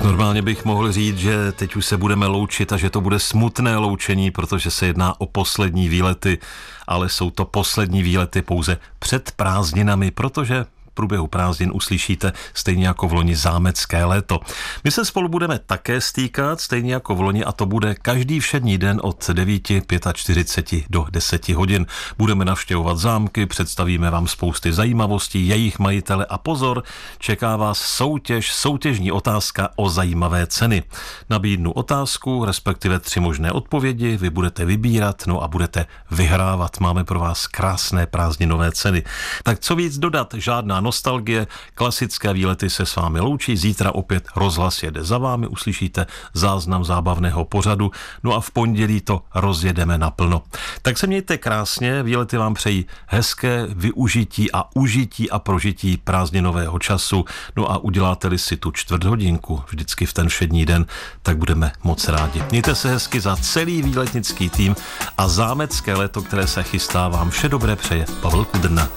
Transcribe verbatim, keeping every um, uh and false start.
Normálně bych mohl říct, že teď už se budeme loučit a že to bude smutné loučení, protože se jedná o poslední výlety, ale jsou to poslední výlety pouze před prázdninami, protože v průběhu prázdnin uslyšíte stejně jako v loni zámecké léto. My se spolu budeme také stýkat, stejně jako v loni, a to bude každý všední den od devět čtyřicet pět do deset hodin. Budeme navštěvovat zámky, představíme vám spousty zajímavostí, jejich majitele a pozor, čeká vás soutěž, soutěžní otázka o zajímavé ceny. Nabídnu otázku, respektive tři možné odpovědi, vy budete vybírat, no a budete vyhrávat. Máme pro vás krásné prázdninové ceny. Tak co víc dodat, žádná nostalgie, klasické výlety se s vámi loučí, zítra opět rozhlas jede za vámi, uslyšíte záznam zábavného pořadu, no a v pondělí to rozjedeme naplno. Tak se mějte krásně, výlety vám přejí hezké využití a užití a prožití prázdninového času, no a uděláte-li si tu čtvrt hodinku vždycky v ten všední den, tak budeme moc rádi. Mějte se hezky za celý výletnický tým a zámecké léto, které se chystá, vám vše dobré přeje Pavel Kudrna.